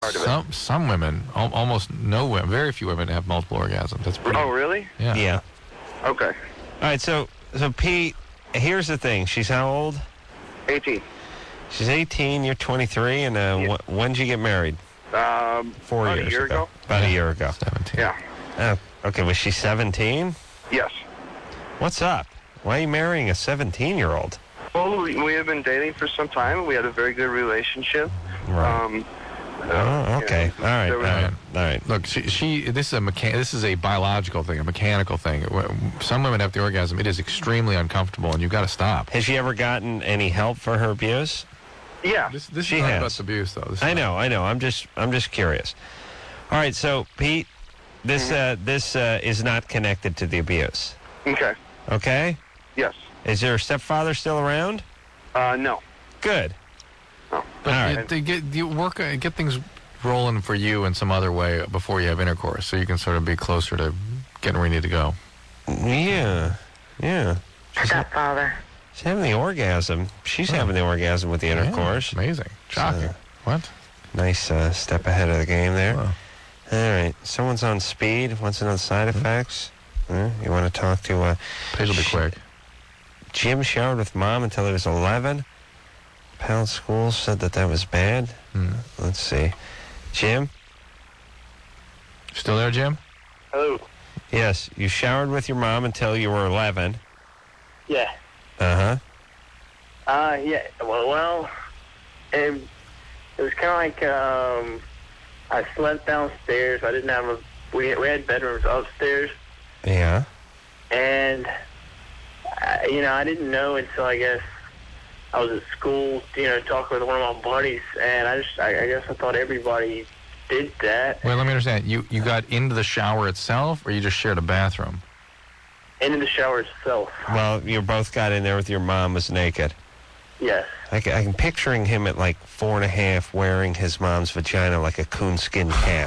Some women, almost no women, very few women have multiple orgasms. That's pretty. Oh, really? Yeah. Yeah. Okay. All right, so Pete, here's the thing. She's how old? 18. She's 18, you're 23, and Yeah. when did you get married? 4 about years a year ago. About a year ago. 17. Yeah. Okay, was she 17? Yes. What's up? Why are you marrying a 17-year-old? Well, we have been dating for some time. We had a very good relationship. Right. Okay. You know, All right. Look, this is a biological thing, a mechanical thing. Some women have the orgasm. It is extremely uncomfortable, and you've got to stop. Has she ever gotten any help for her abuse? Yeah. This She is not has. about abuse, though. I know. I'm just curious. All right, so Pete, this is not connected to the abuse. Okay. Okay? Yes. Is your stepfather still around? No. Good. No. But All right. get things rolling for you in some other way before you have intercourse, so you can sort of be closer to getting where you need to go. Yeah. Stepfather. She's having the orgasm. She's having the orgasm with the intercourse. Yeah, amazing. Shocking. What? Nice step ahead of the game there. Wow. All right. Someone's on speed. Wants to know the side effects. You want to talk to... Page will be quick. Jim showered with mom until he was 11. Pal School said that was bad. Let's see. Jim? Still there, Jim? Hello. Yes, you showered with your mom until you were 11. Yeah. Uh-huh. Yeah. Well, it was kind of like I slept downstairs. I didn't have we had bedrooms upstairs, Yeah. and I didn't know until I guess I was at school, talking with one of my buddies, and I guess I thought everybody did that. Wait, let me understand. You got into the shower itself, or you just shared a bathroom? And in the shower itself. Well, you both got in there with your mom was naked. Yes. I'm picturing him at like 4.5 wearing his mom's vagina like a coonskin cap.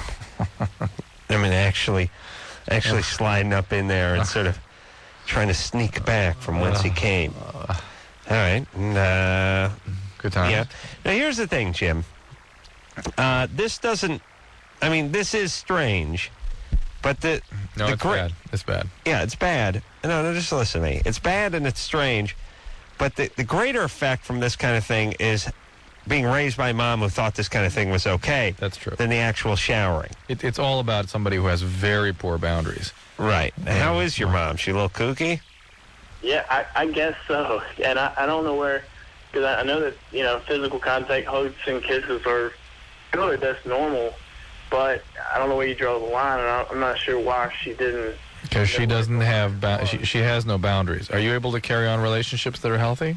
I mean, actually sliding up in there and sort of trying to sneak back from whence he came. All right. Good time. Yeah. Now, here's the thing, Jim. This is strange, but It's bad. It's bad. Yeah, it's bad. No, just listen to me. It's bad and it's strange, but the greater effect from this kind of thing is being raised by a mom who thought this kind of thing was okay. That's true. Than the actual showering. It's all about somebody who has very poor boundaries. Right. How is your mom? She a little kooky? Yeah, I guess so. And I don't know where, because I know that, physical contact, hugs and kisses are good. That's normal. But I don't know where you draw the line, and I'm not sure why she didn't. Because she doesn't have, she has no boundaries. Are you able to carry on relationships that are healthy?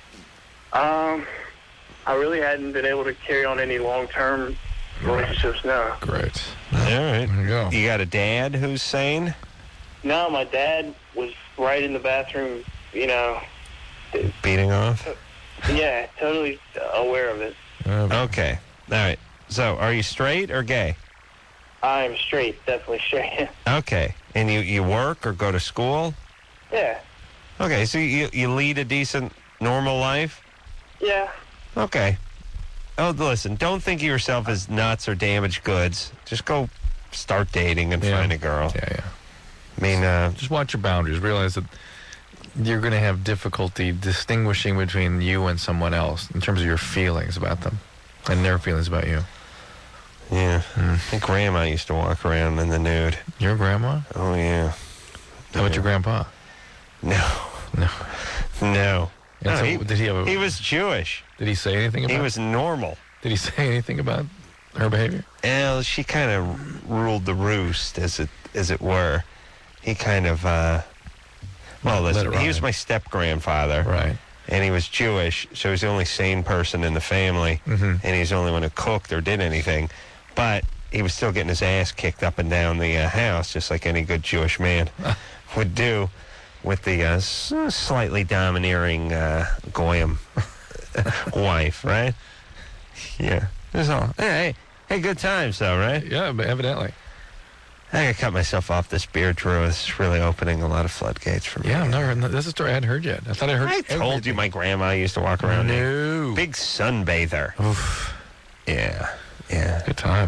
I really hadn't been able to carry on any long-term relationships, no. Great. All right. There you go. You got a dad who's sane? No, my dad was right in the bathroom, Beating off? yeah, totally aware of it. Okay. All right. So, are you straight or gay? I'm straight, definitely straight. Okay. And you work or go to school? Yeah, Okay, so you lead a decent, normal life? yeah. Okay. Oh, listen, don't think of yourself as nuts or damaged goods. Just go start dating and find a girl. Yeah. I mean, Just watch your boundaries. Realize that you're going to have difficulty distinguishing between you and someone else in terms of your feelings about them and their feelings about you. yeah. I think Grandma used to walk around in the nude. Your grandma? Oh, yeah. How about your grandpa? No. No. And so, No, did he have a, he was Jewish. Did he say anything about He was normal. Did he say anything about her behavior? Well, she kind of ruled the roost, as it were. He kind of, listen, he was my step-grandfather. Right. And he was Jewish, so he's the only sane person in the family. Mhm. And he's the only one who cooked or did anything. But he was still getting his ass kicked up and down the house, just like any good Jewish man would do, with the slightly domineering Goyim wife, right? Yeah. That's all. Hey, good times, though, right? Yeah, but evidently. I gotta cut myself off this beer, Drew. It's really opening a lot of floodgates for me. Yeah, I've never heard. That's a story I hadn't heard yet. I thought I heard. I told you everything. my grandma used to walk around. No. Big sunbather. Oof. Yeah. Good time.